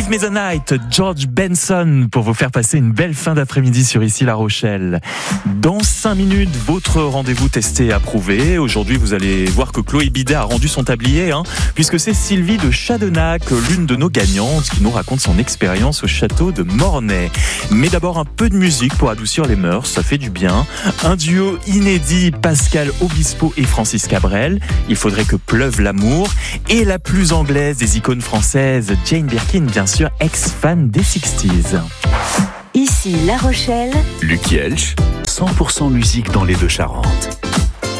Give Me the Night, George Benson, pour vous faire passer une belle fin d'après-midi sur Ici La Rochelle. Dans 5 minutes, votre rendez-vous testé et approuvé. Aujourd'hui, vous allez voir que Chloé Bidet a rendu son tablier, puisque c'est Sylvie de Chadenac, l'une de nos gagnantes, qui nous raconte son expérience au château de Mornay. Mais d'abord, un peu de musique pour adoucir les mœurs, ça fait du bien. Un duo inédit, Pascal Obispo et Francis Cabrel. Il faudrait que pleuve l'amour. Et la plus anglaise des icônes françaises, Jane Birkin, bien sûr, ex-fan des 60s. Ici La Rochelle. Luc Hielsch, 100% musique dans les Deux-Charentes.